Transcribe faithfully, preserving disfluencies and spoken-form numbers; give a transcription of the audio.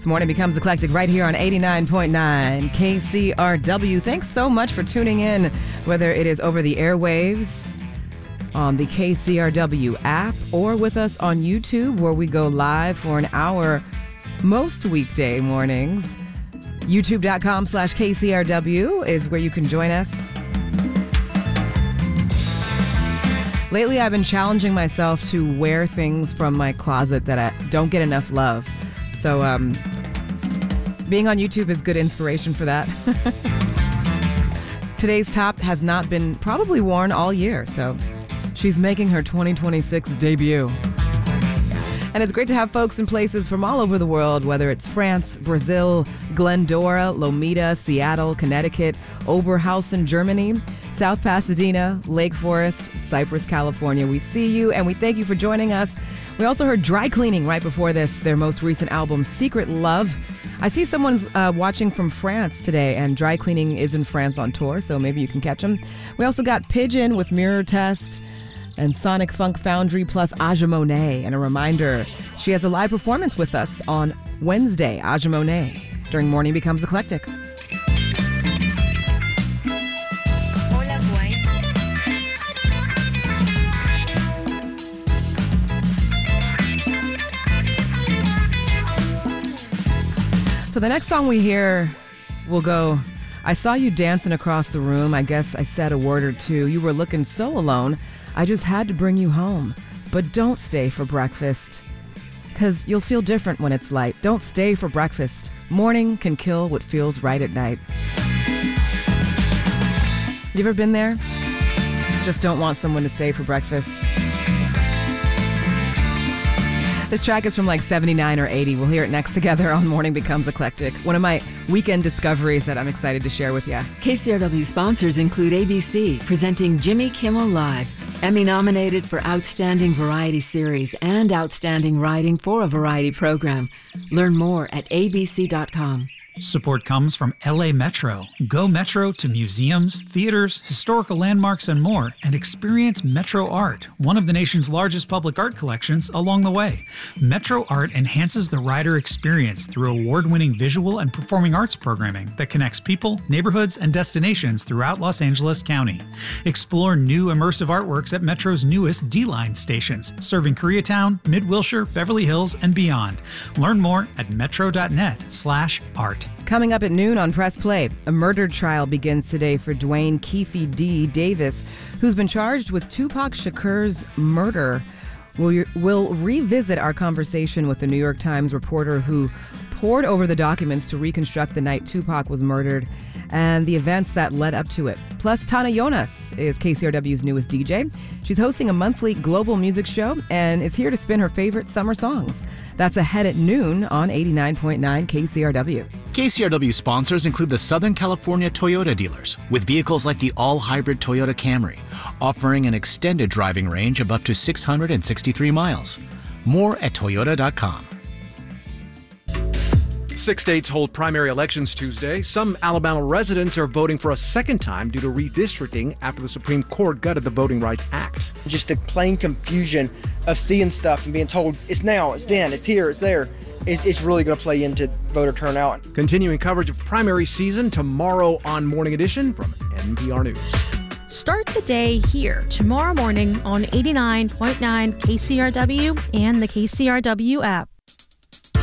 This morning becomes eclectic right here on eighty-nine point nine K C R W. Thanks so much for tuning in, whether it is over the airwaves, on the K C R W app, or with us on YouTube, where we go live for an hour most weekday mornings. YouTube.com slash KCRW is where you can join us. Lately, I've been challenging myself to wear things from my closet that I don't get enough love. So um, being on YouTube is good inspiration for that. Today's top has not been probably worn all year, so she's making her twenty twenty-six debut. And it's great to have folks in places from all over the world, whether it's France, Brazil, Glendora, Lomita, Seattle, Connecticut, Oberhausen, Germany, South Pasadena, Lake Forest, Cypress, California. We see you and we thank you for joining us. We also heard Dry Cleaning right before this, their most recent album, Secret Love. I see someone's uh, watching from France today, and Dry Cleaning is in France on tour, so maybe you can catch them. We also got Pigeon with Mirror Test, and Sonic Funk Foundry plus Aja Monet. And a reminder, she has a live performance with us on Wednesday, Aja Monet, during Morning Becomes Eclectic. So the next song we hear will go, I saw you dancing across the room. I guess I said a word or two. You were looking so alone. I just had to bring you home. But don't stay for breakfast, because you'll feel different when it's light. Don't stay for breakfast. Morning can kill what feels right at night. You ever been there? Just don't want someone to stay for breakfast. This track is from like seventy-nine or eighty. We'll hear it next together on Morning Becomes Eclectic. One of my weekend discoveries that I'm excited to share with you. K C R W sponsors include A B C, presenting Jimmy Kimmel Live, Emmy-nominated for Outstanding Variety Series and Outstanding Writing for a Variety Program. Learn more at A B C dot com. Support comes from L A Metro. Go Metro to museums, theaters, historical landmarks, and more, and experience Metro Art, one of the nation's largest public art collections, along the way. Metro Art enhances the rider experience through award-winning visual and performing arts programming that connects people, neighborhoods, and destinations throughout Los Angeles County. Explore new immersive artworks at Metro's newest D-Line stations, serving Koreatown, Mid-Wilshire, Beverly Hills, and beyond. Learn more at metro.net slash art. Coming up at noon on Press Play, a murder trial begins today for Dwayne Keefe D. Davis, who's been charged with Tupac Shakur's murder. We'll, we'll revisit our conversation with the New York Times reporter who pored over the documents to reconstruct the night Tupac was murdered and the events that led up to it. Plus, Tana Jonas is K C R W's newest D J. She's hosting a monthly global music show and is here to spin her favorite summer songs. That's ahead at noon on eighty-nine point nine K C R W. K C R W sponsors include the Southern California Toyota dealers, with vehicles like the all-hybrid Toyota Camry, offering an extended driving range of up to six hundred sixty-three miles. More at toyota dot com. Six states hold primary elections Tuesday. Some Alabama residents are voting for a second time due to redistricting after the Supreme Court gutted the Voting Rights Act. Just the plain confusion of seeing stuff and being told it's now, it's then, it's here, it's there. It's, it's really going to play into voter turnout. Continuing coverage of primary season tomorrow on Morning Edition from N P R News. Start the day here tomorrow morning on eighty-nine point nine K C R W and the K C R W app.